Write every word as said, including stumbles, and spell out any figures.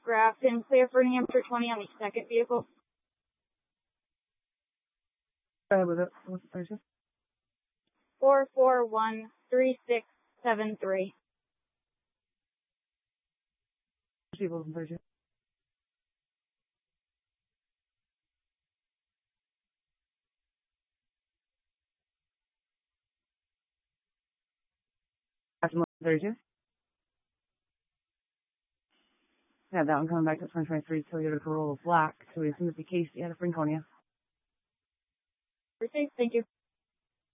Grafton, clear for New Hampshire twenty on the second vehicle. Go ahead with it. What's the person? four four one three six seven three. People in Thursday. Thursday. Yeah, that one coming back to twenty twenty-three Toyota Corolla Black. So we assume it's the case out of Franconia. Received. Thank you.